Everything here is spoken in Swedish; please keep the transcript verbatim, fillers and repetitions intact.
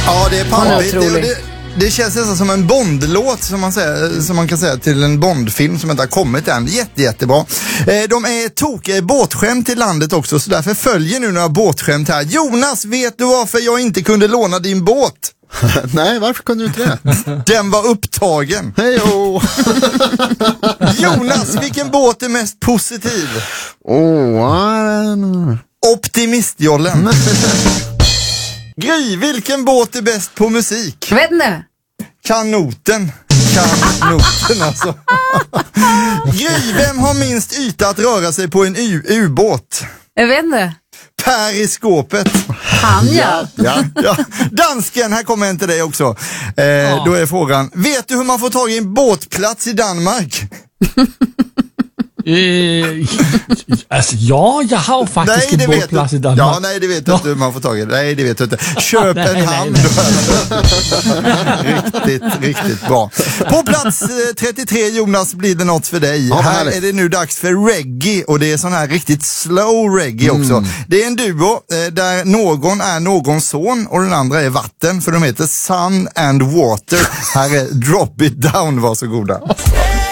Ja, det är pampigt. Det, det, det känns nästan som en Bond-låt som man, säger, som man kan säga till en Bond-film som inte har kommit än. Jätte, jättebra. Eh, de är tokiga båtskämt i landet också, så därför följer nu några båtskämt här. Jonas, vet du varför jag inte kunde låna din båt? Nej, varför kunde du inte det? Den var upptagen. Hejo! Jonas, vilken båt är mest positiv? Oh, Optimistjollen. Gry, vilken båt är bäst på musik? Vet inte. Kanoten. Kanoten alltså. Gry, vem har minst yta att röra sig på en u- ubåt? Jag vet inte. Periskopet. Han ja. Ja, ja. Dansken, här kommer en till dig också. Eh, ja. Då är frågan, vet du hur man får tag i en båtplats i Danmark? Eh, alltså ja, jag har faktiskt nej, en båtplats i Danmark. Ja, nej, det vet du inte hur man får tag i. Nej, det vet du inte. Köp nej, en nej, hamn. nej. Riktigt, riktigt bra. På plats trettiotre, Jonas, blir det något för dig. Ja, här är det nu dags för reggae, och det är sån här riktigt slow reggae också. Mm. Det är en duo där någon är någons son och den andra är vatten, för de heter Sun and Water. Här är Drop It Down, varsågoda.